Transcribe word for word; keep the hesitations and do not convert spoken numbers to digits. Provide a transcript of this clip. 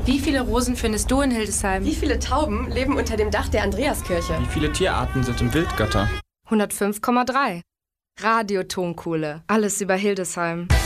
Wie viele Rosen findest du in Hildesheim? Wie viele Tauben leben unter dem Dach der Andreaskirche? Wie viele Tierarten sind im Wildgatter? hundertfünf Komma drei. Radio Tonkuhle. Alles über Hildesheim.